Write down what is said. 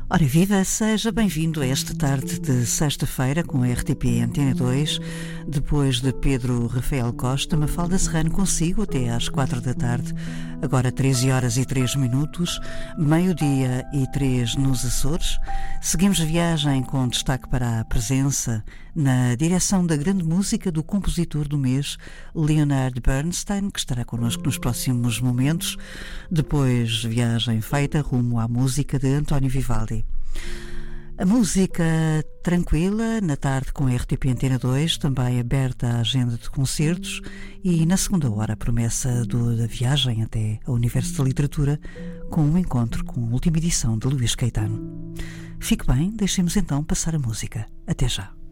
Ora viva, seja bem-vindo a esta tarde de sexta-feira com a RTP Antena 2, depois de Pedro Rafael Costa, Mafalda Serrano consigo até às 4 da tarde, agora 13 horas e 3 minutos, meio-dia e 3 nos Açores. Seguimos a viagem com destaque para a presença na direção da grande música do compositor do mês, Leonard Bernstein, que estará connosco nos próximos momentos. Depois, viagem feita rumo à música de António Vivaldi. A música tranquila, na tarde com a RTP Antena 2, também aberta a agenda de concertos, e na segunda hora a promessa da viagem até ao universo da literatura, com um encontro com a última edição de Luís Caetano. Fique bem, deixemos então passar a música. Até já.